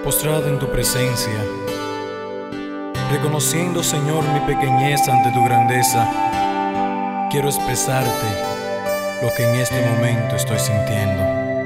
Postrado en tu presencia, reconociendo, Señor, mi pequeñez ante tu grandeza, quiero expresarte lo que en este momento estoy sintiendo.